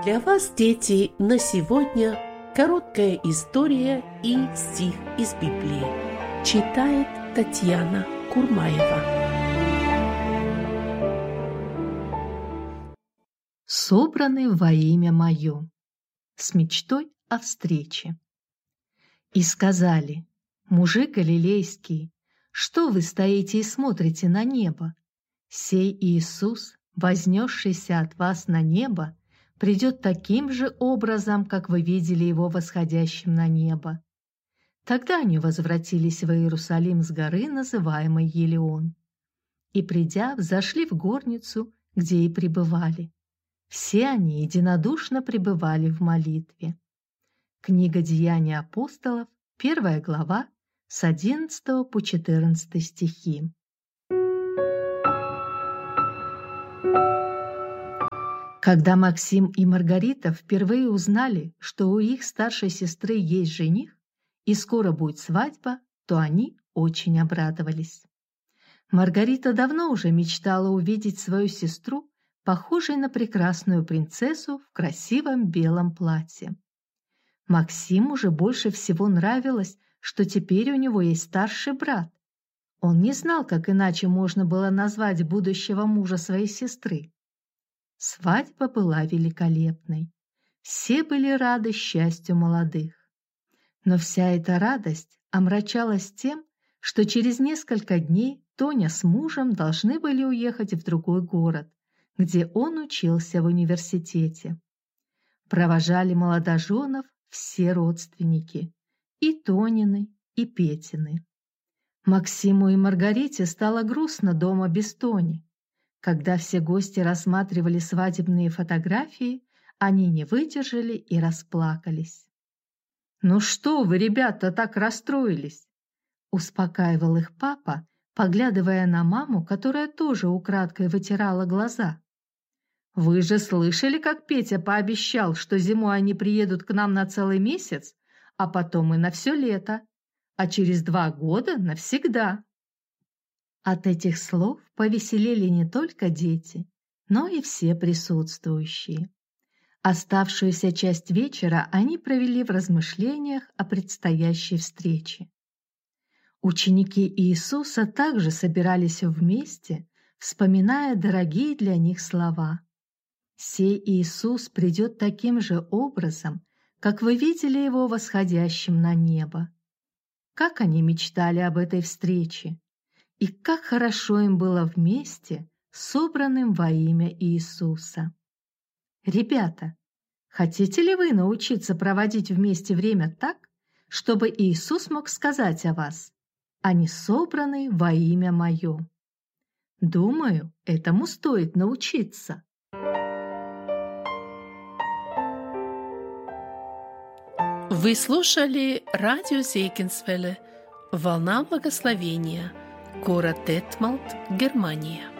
Для вас, дети, на сегодня короткая история и стих из Библии. Читает Татьяна Курмаева. Собраны во имя Мое, с мечтой о встрече. И сказали: мужи галилейские, что вы стоите и смотрите на небо? Сей Иисус, вознесшийся от вас на небо, придет таким же образом, как вы видели Его восходящим на небо. Тогда они возвратились в Иерусалим с горы, называемой Елеон, и, придя, взошли в горницу, где и пребывали. Все они единодушно пребывали в молитве. Книга Деяний апостолов, 1 глава, с 11 по 14 стихи. Когда Максим и Маргарита впервые узнали, что у их старшей сестры есть жених и скоро будет свадьба, то они очень обрадовались. Маргарита давно уже мечтала увидеть свою сестру, похожей на прекрасную принцессу в красивом белом платье. Максиму же больше всего нравилось, что теперь у него есть старший брат. Он не знал, как иначе можно было назвать будущего мужа своей сестры. Свадьба была великолепной. Все были рады счастью молодых. Но вся эта радость омрачалась тем, что через несколько дней Тоня с мужем должны были уехать в другой город, где он учился в университете. Провожали молодоженов все родственники, и Тонины, и Петины. Максиму и Маргарите стало грустно дома без Тони. Когда все гости рассматривали свадебные фотографии, они не выдержали и расплакались. «Ну что вы, ребята, так расстроились?» – успокаивал их папа, поглядывая на маму, которая тоже украдкой вытирала глаза. «Вы же слышали, как Петя пообещал, что зимой они приедут к нам на целый месяц, а потом и на все лето, а через 2 года навсегда». От этих слов повеселели не только дети, но и все присутствующие. Оставшуюся часть вечера они провели в размышлениях о предстоящей встрече. Ученики Иисуса также собирались вместе, вспоминая дорогие для них слова. «Сей Иисус придет таким же образом, как вы видели Его восходящим на небо». Как они мечтали об этой встрече! И как хорошо им было вместе, собранным во имя Иисуса. Ребята, хотите ли вы научиться проводить вместе время так, чтобы Иисус мог сказать о вас: «Они собраны во имя Мое»? Думаю, этому стоит научиться. Вы слушали радио Зейкинсвелле «Волна благословения», город Детмалт, Германия.